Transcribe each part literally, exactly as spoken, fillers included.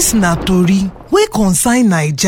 Dis na tori wey concern Naija.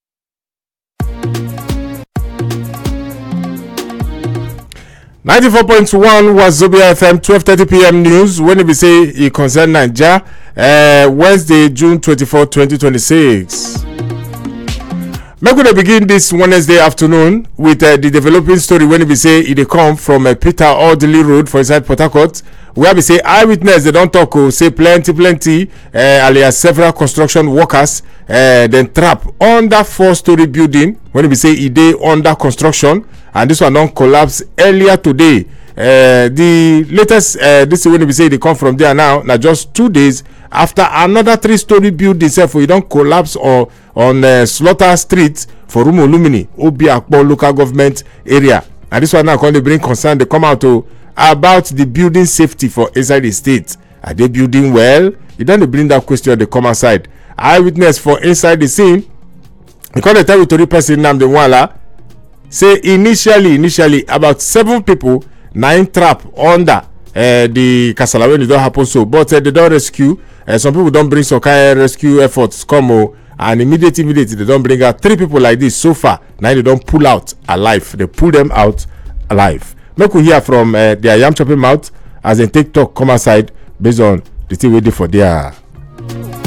ninety-four point one Wazobia F M twelve thirty p m news when e be say e concern Naija. Uh, Wednesday, June twenty-fourth, twenty twenty-six. Make we begin this Wednesday afternoon with uh, the developing story when it be say it dey come from uh, Peter Ordley Road for inside Port Harcourt, where we say eyewitness they don't talk oh, say plenty plenty uh, alias several construction workers uh, then trap under four-story building when it be say it dey under construction, and this one don collapse earlier today. Uh, the latest uh, this is when we say they come from there now. Now just two days after another three-story building itself, we don't collapse on on uh, Slaughter Street for Rumo Lumini, Obiakpo local government area. And this one now when they bring concern, they come out to about the building safety for inside the state. Are they building well? You don't bring that question. They come outside. Eyewitness for inside the scene. Because the territory person Nnamdi Nwala say initially initially about seven people nine trap under uh, the kasala when it don't happen so, but uh, they don't rescue. Uh, some people don't bring some kind of rescue efforts come oh, and immediately immediately they don't bring out three people like this so far. Now they don't pull out alive. They pull them out alive. Make we hear from uh, their yam chopping mouth as they take talk come outside based on the thing we did for their